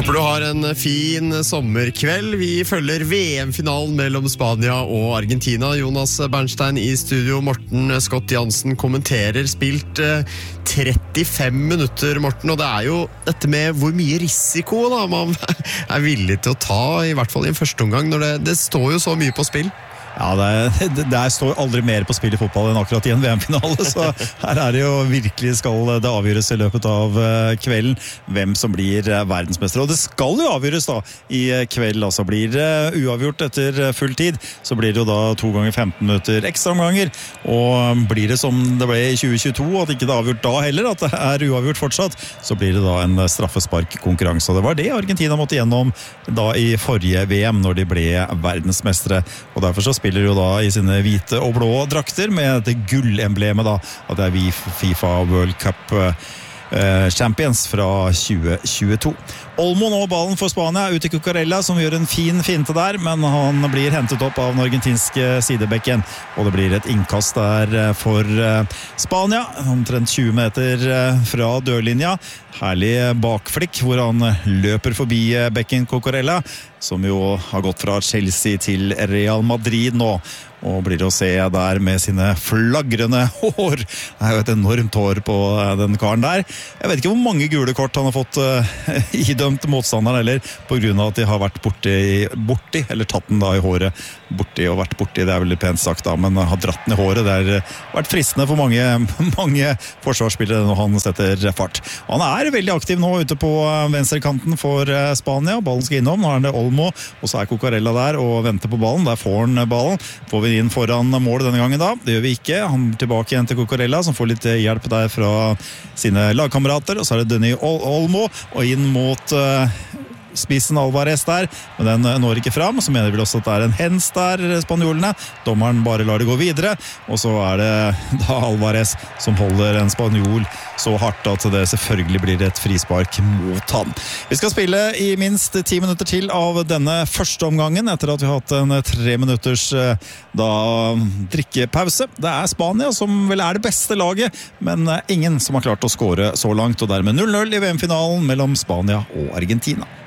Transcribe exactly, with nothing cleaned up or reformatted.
Håper du har en fin sommerkveld. Vi følger V M-finalen mellom Spania og Argentina. Jonas Bernstein i studio, Morten Scott Jansen kommenterer. Spilt eh, trettifem minutter, Morten, og det er jo dette med hvor mye risiko da man er villig til å ta, i hvert fall i en første omgang, når det, det står jo så mye på spill. Ja, det, det, det står aldri mer på spill i fotball enn akkurat i en V M-finale, så her er det jo virkelig skal det avgjøres i løpet av kvelden hvem som blir verdensmester. Og det skal jo avgjøres da i kveld, altså blir det uavgjort etter full tid, så blir det jo da to ganger femten minutter ekstra omganger, og blir det som det ble i tjue tjueto, at ikke det er avgjort da heller, at det er uavgjort fortsatt, så blir det da en straffesparkkonkurranse. Og det var det Argentina måtte gjennom da i forrige V M når de ble verdensmestere, og derfor så spiller jo da i sine hvite og blå drakter med det gullemblemet da, at det er FIFA World Cup Champions fra tjue tjueto. Olmo nå ballen for Spania ut i Cucurella, som gjør en fin finte der, men han blir hentet opp av den argentinske sidebekken, og det blir et innkast der for Spania, omtrent tjue meter fra dørlinja. Herlig bakflikk hvor han løper forbi bekken Cucurella, som jo har gått fra Chelsea til Real Madrid nå, og blir å se der med sine flagrende hår. Det er jo et enormt hår på den karen der. Jeg vet ikke hvor mange gule kort han har fått uh, idømt motstanderen, eller på grunn av at de har vært borti, borti eller tatt den da i håret. Borti og vært borti, det er veldig pent sagt da, men har dratt den i håret. Det har vært fristende for mange, mange forsvarsspillere når han setter fart. Og han er veldig aktiv nå ute på venstrekanten for Spania. Ballen skal innom, nå er det Olmo, og så er Cucurella der og venter på ballen. Der får han ballen. Får vi inn foran målet denne gangen da? Det gjør vi ikke. Han er tilbake igjen til Cucurella, som får litt hjelp der fra sine lagkamerater, og så er det Dani Olmo, og inn mot uh, spissen Alvarez der, men den når ikke fram, så mener vi også at det er en hens der, spanjolene. Dommeren bare lar det gå videre, og så er det da Alvarez som holder en spanjol så hardt at det selvfølgelig blir et frispark mot han. Vi skal spille i minst ti minutter til av denne første omgangen, etter at vi har hatt en tre minutters da drikkepause. Det er Spania som vel er det beste laget, men ingen som har klart å skåre så langt, og dermed null null i V M-finalen mellom Spania og Argentina.